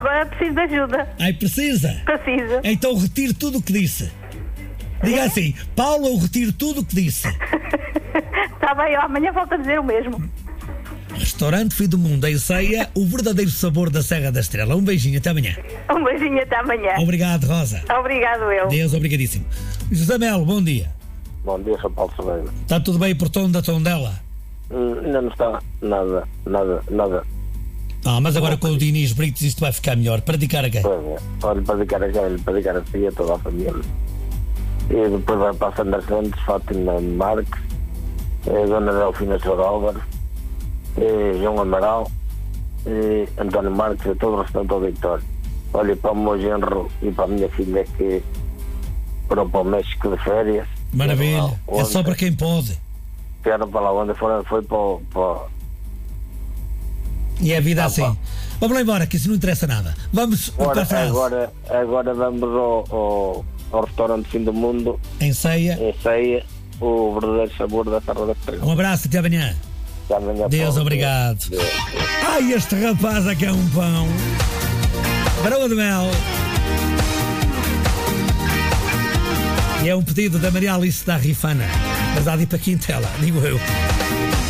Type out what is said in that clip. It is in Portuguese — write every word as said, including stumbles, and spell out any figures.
Agora preciso de ajuda. Ai, precisa? Preciso. Então retiro tudo o que disse. Diga assim, Paulo, eu retiro tudo o que disse. Está bem, eu amanhã volto a dizer o mesmo. Restaurante Fim do Mundo, em Ceia, o verdadeiro sabor da Serra da Estrela. Um beijinho, até amanhã. Um beijinho até amanhã. Obrigado, Rosa. Obrigado, eu. Deus, obrigadíssimo. José Melo, bom dia. Bom dia, São Paulo Sobreira. Está tudo bem por tom da Tondela? Hum, ainda não está nada, nada, nada. Ah, mas agora com o Diniz Britos isto vai ficar melhor. Para dedicar a quem? Pois é. Olha, para dedicar a quem? Para dedicar a si, a toda a família. E depois vai para a Sandra Santos, Fátima Marques, a Dona Delfina Soralver, João Amaral, e António Marques e todo o restante do auditório. Olha, para o meu genro e para a minha filha que foram para o México de férias. Maravilha. É só para quem pode. Vieram para lá onde foram, foi para, o- para E é a vida Ah, assim. pá. Vamos lá embora, que isso não interessa nada. Vamos para agora, a frase. agora, agora vamos ao, ao, ao restaurante Fim do Mundo, Em Ceia. em Ceia, o verdadeiro sabor da Serra da Estrela. Um abraço, até amanhã. Até amanhã, Deus, Paulo. obrigado. Deus. Ai, este rapaz aqui é um pão. Broa de mel. E é um pedido da Maria Alice da Rifana. Mas há de ir para Quintela, digo eu.